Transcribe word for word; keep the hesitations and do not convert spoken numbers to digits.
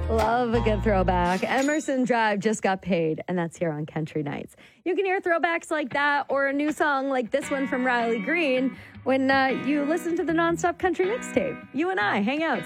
Love a good throwback. Emerson Drive just got paid, and that's here on Country Nights. You can hear throwbacks like that or a new song like this one from Riley Green when uh, you listen to the Nonstop Country Mixtape. You and I hang out